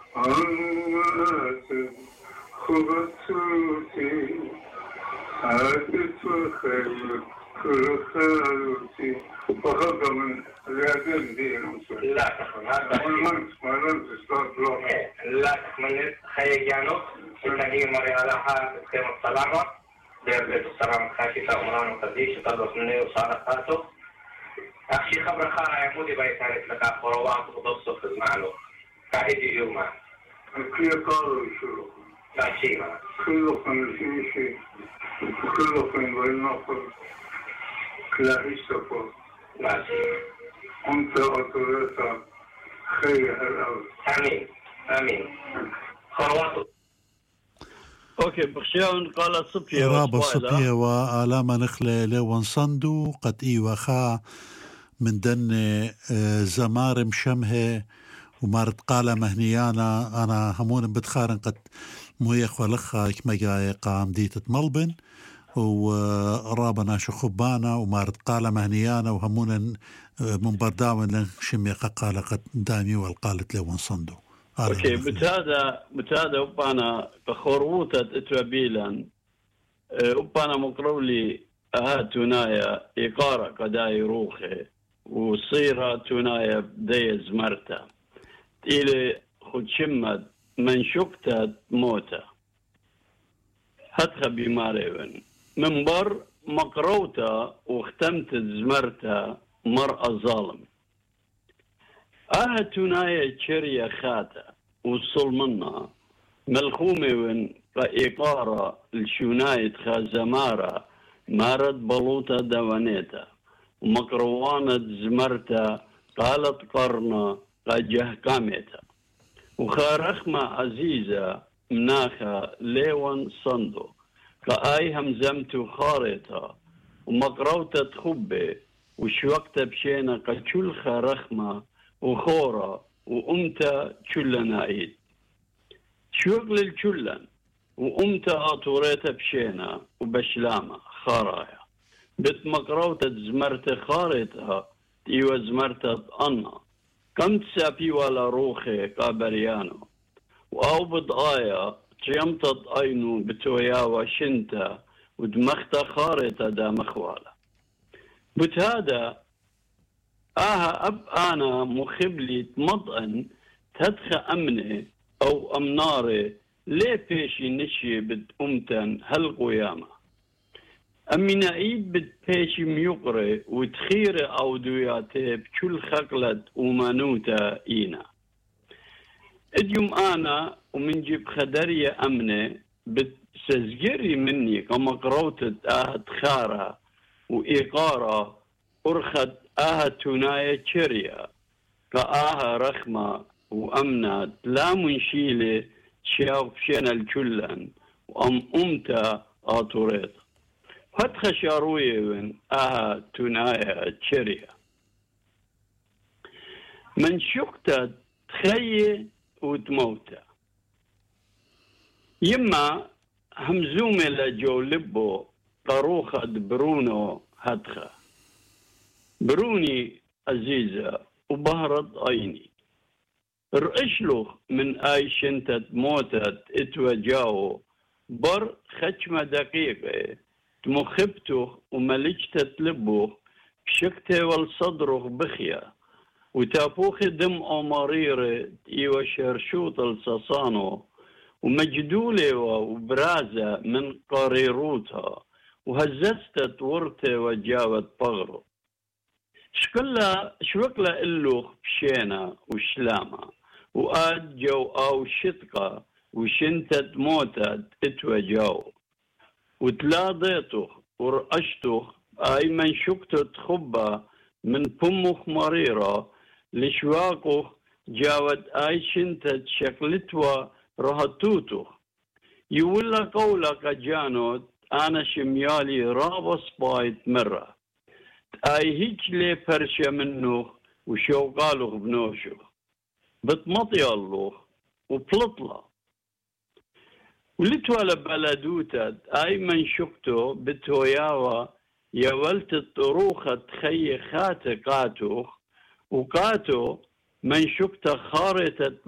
عمات خبطوتي عادت وخير خالتي وخذ من اليدين دي لا تخمن هذا ما لم تستطيع لا تخمن خيجانو إنني مريالها بخير السلامة بيربط السلام خاشفة أمران وقديش تطلق مني وصالحاته أخشي خبر خارع يمودي بيتارك لك خروات وضبصه في المعلوم كاهدي يوما كي قالوا شو لا شيء ما كله كان شيء كله كان بينقل لا يستفاد لا شيء أنت أطلعت خير الأرض آمين آمين خروات اوكي بخشاون قال صبية رابا صبية وآلاما نخلة لون صندو قد وخا من دن زمار مشمه ومارت قالة مهنيانا أنا همون بتخارن قد مويخ ولخا كما قام ديتة ملبن ورابنا شخبانا ومارت قالة مهنيانا وهمون من برداون شميقة قالة قد دامي والقالت لون صندو. اوكي بتادا وبانا كخروطة اترابيلا وبانا مقرولي تونايا إقارة قداي روخي وصيرة تونايا بدي زمرتا إلي خد شمت من شكتت موتا هتخ بماريون من بر مقروتا واختمت زمرتا مرأة ظالم تونايا تشريا خاتا وصل منا ملخومي وين إقارة الشونايت خازمارة مارد بلوطة دوانيتا ومقروانة زمرتا قالت قرنا قجه كاميتا وخارخمة عزيزة مناخا ليوان صندو كأي همزمتو خارطة ومقروتة تخبي وشوقت بشينا قتشل خارخمة وخورة وأمتا تشلن عيد شوق للشلن وأمتا أطوريتا بشينا وبشلامة خارايا بت مقروتة زمرت خارطها إيوة زمرت أنا كم تسابي ولا روخي كابريانو وأو بضايا تيمتت أينو بتويا وشنتا ودمختا خارطة دا مخوالا بتهادا أب أنا مخبلي مضأن تدخى أمني أو أمناري ليه بيشي نشي بد أمتن هالقيامة أمي نعيد بد بيشي ميقري وتخيري أو دوياتي بكل خقلت ومانوتا إينا اديوم أنا ومن جيب خدرية أمني بتسجري مني كما قروتت خارة وإيقارة أرخد تونايا تشريا كآها رخمة وأمنات لا منشيلة شاو فشينا الكلن وأم أمتا آطوريت فتخ شاروية وين تونايا تشريا من شكتا تخيي وتموتا يما همزومي لجو لبو طروخة برونو هدخة بروني عزيزة وبهرت عيني رأشلوخ من آي شنتت موتت اتوجاو بر خشمة دقيقة تمخبتوخ وملجتت لبوخ شكته والصدروخ بخيا وتابوخ دم أماريرة إيوة شرشوط الصصانو ومجدولة وبرازة من قريروتها وهزستت ورته وجاوت بغرو شوكلا اللوخ بشينا وشلامة وآد جو أو شتقة وشنتت موتت اتوجاو وتلاضيتوخ ورأشتوخ أي من شكتت خبة من بمخ مريرة لشواقوخ جاوت أي شنتت شكلتوا رهتوتوخ يولا قولك جانوت أنا شميالي رابص بايت مرة أي هيك لي فرشة منوخ وشوقالوخ بنوشوخ بتمطي اللوخ وبلطلة ولتولا بلدوتت أي من شكتو بتوياوا يولت الطروخة تخي خاتي قاتوخ وقاتو من شكتا خارطت